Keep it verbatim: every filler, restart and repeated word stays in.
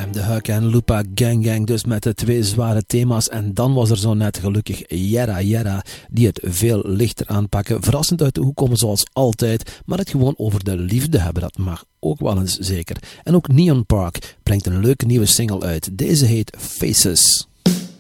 De Huck en Lupa Gang Gang dus met de twee zware thema's. En dan was er zo net gelukkig Jera Jera die het veel lichter aanpakken. Verrassend uit de hoek komen zoals altijd, maar het gewoon over de liefde hebben, dat mag ook wel eens zeker. En ook Neon Park brengt een leuke nieuwe single uit. Deze heet Faces.